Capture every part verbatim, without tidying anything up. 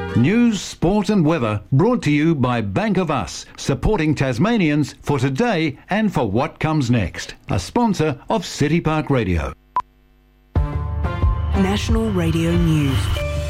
News, sport and weather brought to you by Bank of Us, supporting Tasmanians for today and for what comes next. A sponsor of City Park Radio. National Radio News.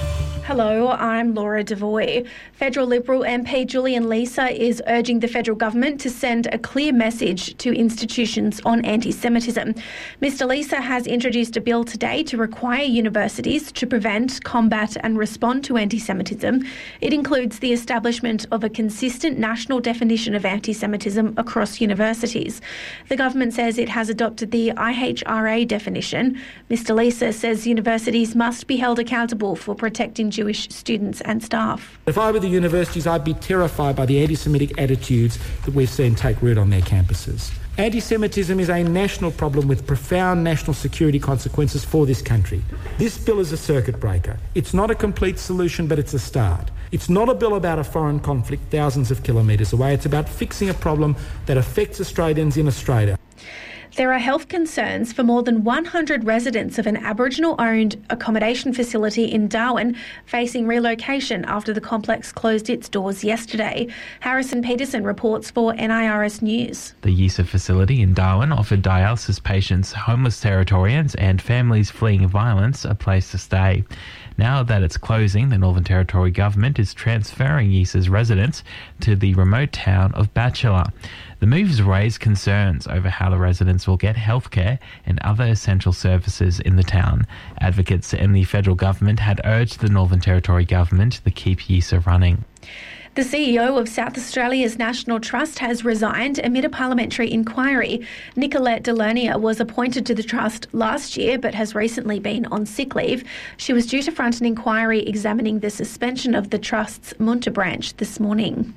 Hello, I'm Laura Devoy. Federal Liberal M P Julian Leeser is urging the federal government to send a clear message to institutions on anti-Semitism. Mister Leeser has introduced a bill today to require universities to prevent, combat and respond to anti-Semitism. It includes the establishment of a consistent national definition of anti-Semitism across universities. The government says it has adopted the I H R A definition. Mister Leeser says universities must be held accountable for protecting Jewish students and staff. If I were the universities, I'd be terrified by the anti-Semitic attitudes that we've seen take root on their campuses. Anti-Semitism is a national problem with profound national security consequences for this country. This bill is a circuit breaker. It's not a complete solution, but it's a start. It's not a bill about a foreign conflict thousands of kilometres away. It's about fixing a problem that affects Australians in Australia. There are health concerns for more than one hundred residents of an Aboriginal-owned accommodation facility in Darwin facing relocation after the complex closed its doors yesterday. Harrison Peterson reports for N I R S News. The Yisa facility in Darwin offered dialysis patients, homeless Territorians and families fleeing violence a place to stay. Now that it's closing, the Northern Territory government is transferring Yisa's residents to the remote town of Batchelor. The move has raised concerns over how the residents will get healthcare and other essential services in the town. Advocates in the federal government had urged the Northern Territory government to keep Yisa running. The C E O of South Australia's National Trust has resigned amid a parliamentary inquiry. Nicolette Delernier was appointed to the trust last year but has recently been on sick leave. She was due to front an inquiry examining the suspension of the trust's Munter branch this morning.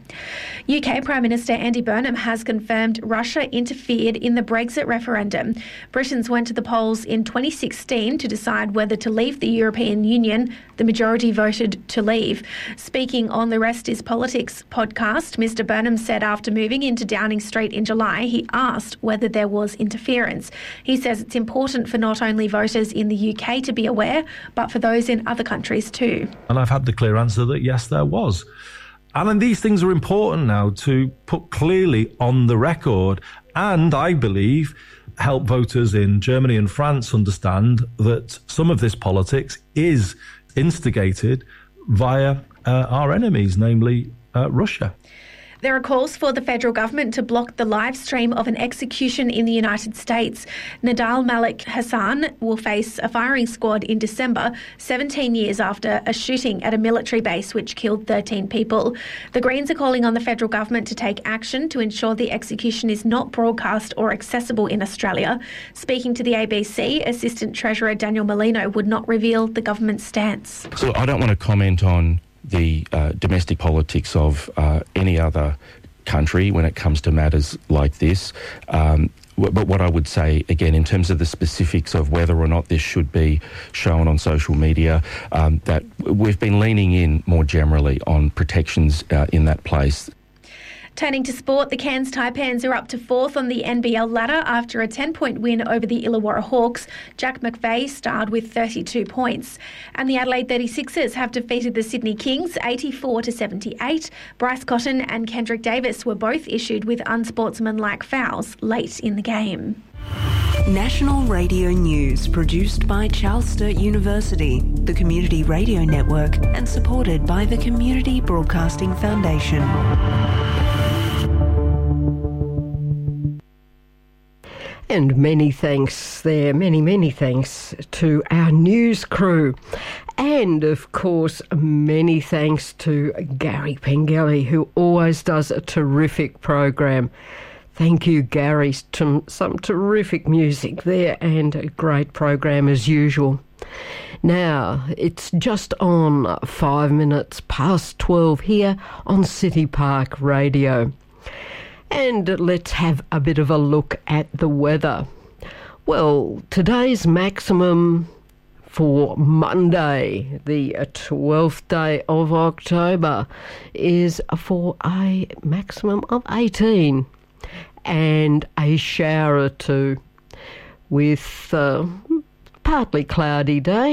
U K Prime Minister Andy Burnham has confirmed Russia interfered in the Brexit referendum. Britons went to the polls in twenty sixteen to decide whether to leave the European Union. The majority voted to leave. Speaking on The Rest is Politics podcast, Mister Burnham said after moving into Downing Street in July, he asked whether there was interference. He says it's important for not only voters in the U K to be aware, but for those in other countries too. And I've had the clear answer that yes, there was. And then these things are important now to put clearly on the record, and I believe help voters in Germany and France understand that some of this politics is instigated via uh, our enemies, namely uh, Russia. There are calls for the federal government to block the live stream of an execution in the United States. Nadal Malik Hassan will face a firing squad in December, seventeen years after a shooting at a military base which killed thirteen people. The Greens are calling on the federal government to take action to ensure the execution is not broadcast or accessible in Australia. Speaking to the A B C, Assistant Treasurer Daniel Molino would not reveal the government's stance. So I don't want to comment on the uh, domestic politics of uh, any other country when it comes to matters like this. Um, w- but what I would say, again, in terms of the specifics of whether or not this should be shown on social media, um, that we've been leaning in more generally on protections uh, in that place. Turning to sport, the Cairns Taipans are up to fourth on the N B L ladder after a ten-point win over the Illawarra Hawks. Jack McVeigh starred with thirty-two points. And the Adelaide thirty-sixers have defeated the Sydney Kings eighty-four to seventy-eight. Bryce Cotton and Kendrick Davis were both issued with unsportsmanlike fouls late in the game. National Radio News, produced by Charles Sturt University, the Community Radio Network, and supported by the Community Broadcasting Foundation. And many thanks there, many, many thanks to our news crew. And, of course, many thanks to Gary Pengelly, who always does a terrific program. Thank you, Gary. Some, some terrific music there and a great program as usual. Now, it's just on five minutes past twelve here on City Park Radio. And let's have a bit of a look at the weather. Well, today's maximum for Monday, the twelfth day of October, is for a maximum of eighteen and a shower or two with a partly cloudy day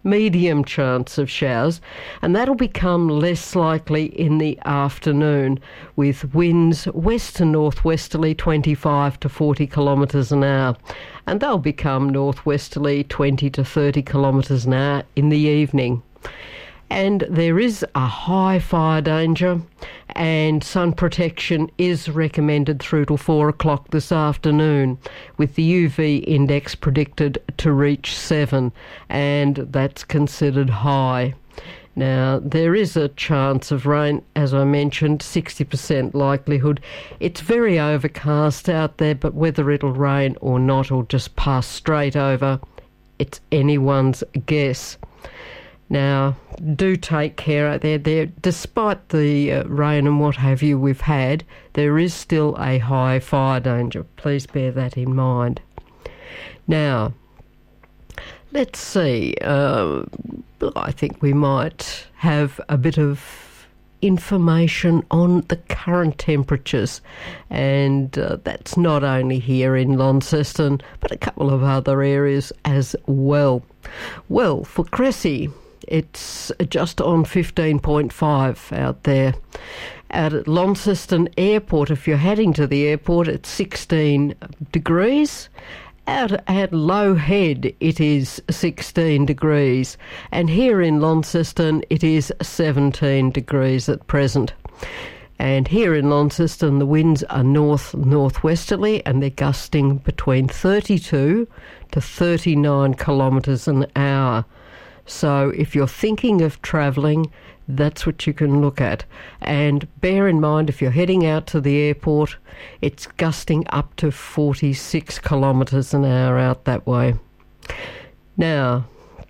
medium chance of showers, and that'll become less likely in the afternoon, with winds west to northwesterly twenty-five to forty kilometres an hour, and they'll become northwesterly twenty to thirty kilometres an hour in the evening. And there is a high fire danger, and sun protection is recommended through till four o'clock this afternoon, with the U V index predicted to reach seven, and that's considered high. Now, there is a chance of rain, as I mentioned, sixty percent likelihood. It's very overcast out there, but whether it'll rain or not or just pass straight over, it's anyone's guess. Now, do take care out there. There, despite the uh, rain and what have you we've had, there is still a high fire danger. Please bear that in mind. Now, let's see. Uh, I think we might have a bit of information on the current temperatures, and uh, that's not only here in Launceston, but a couple of other areas as well. Well, for Cressy, it's just on fifteen point five out there. Out at Launceston Airport, if you're heading to the airport, it's sixteen degrees. Out at Low Head, it is sixteen degrees. And here in Launceston, it is seventeen degrees at present. And here in Launceston, the winds are north-northwesterly, and they're gusting between thirty-two to thirty-nine kilometres an hour. So if you're thinking of travelling, that's what you can look at. And bear in mind, if you're heading out to the airport, it's gusting up to forty-six kilometres an hour out that way. Now,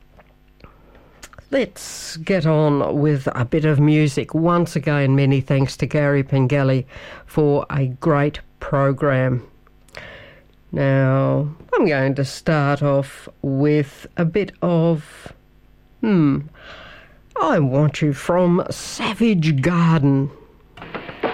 let's get on with a bit of music. Once again, many thanks to Gary Pengelly for a great program. Now, I'm going to start off with a bit of... Hmm... I Want You from Savage Garden.